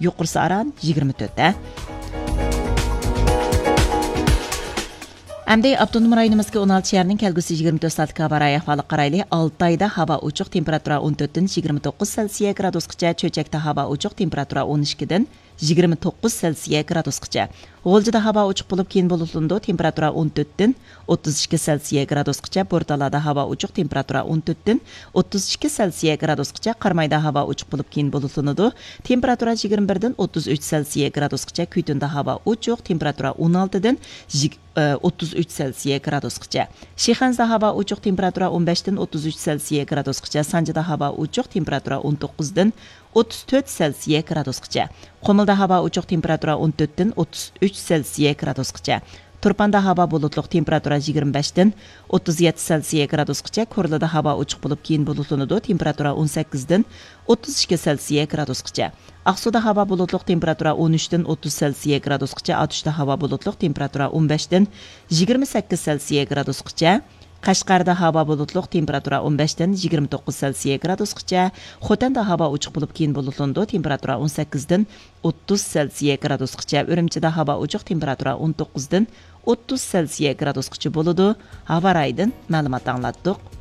yuqorisi aran 24. Әмді Автоном районымызға 16 шәрінің кәлгісі 24 саатқа барай ахвалы қарайлы 6 айда хава ұчық температура 14-29 Цельсия градусқыча, чөчекті хава ұчық температура 12-ден 29 Цельсия градусқыча. Олжыда хава ұчық болып кейін болуылынды температура 14-ден 32 Цельсия градусқыча, Борталада хава ұчық температура 14-ден 32 Цельсия градусқыча, Қармайда хава ұчық болып кейін болуылынды температура 21-ден 33 Цельсия градусқыча, Күйтінді хава ұчық температура 16-ден 33 Цельсия градусқыча. Шиханзда хава ұчық температура 15-ден 33 Цельсия градусқыча, Санжыда хава ұчық температура 19-ден 34 Цельсия градусқыча. Қомылда хава ұчық температура 14-ден 33 Цельсия градусқыча. Turpanda hava bulutluq temperatura 25-ден 37 Цельсия градусқыча, Көрліда hava uçuq болып кейін bulutlunudu, temperatura 18-ден 32 Цельсия градусқыча. Ақсуда hava bulutluq temperatura 13-ден 30 Цельсия градусқыча, Атушта hava bulutluq temperatura 15-ден 28 Цельсия градусқыча. Qashqarda hava bulutluq temperatura 15-ден 29 Цельсия градусқыча, Xotanda hava uçuq болып кейін bulutlunudu, temperatura 18-ден 30 Цельсия градусқыча, Үрімчіда hava uçuq temperatura 19-ден 30 Цельсия градусқыча boludu. Hava rayıdan мәлімат аңлаттық.